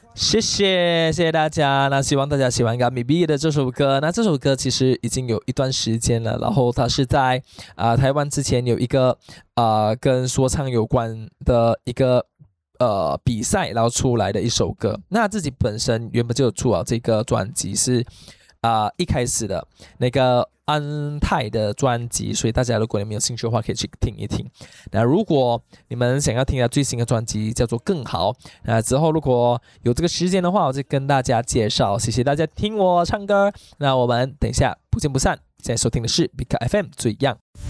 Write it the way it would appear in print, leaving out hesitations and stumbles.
谢谢大家。那希望大家喜欢 Got Me Be 的这首歌。那这首歌其实已经有一段时间了，然后它是在台湾之前有一个跟说唱有关的一个比赛，然后出来的一首歌。那自己本身原本就有出这个专辑是一开始的那个安泰的专辑，所以大家如果你们有兴趣的话，可以去听一听。那如果你们想要听他最新的专辑叫做更好，那之后如果有这个时间的话，我就跟大家介绍。谢谢大家听我唱歌，那我们等一下不见不散。现在收听的是 Big FM 最样。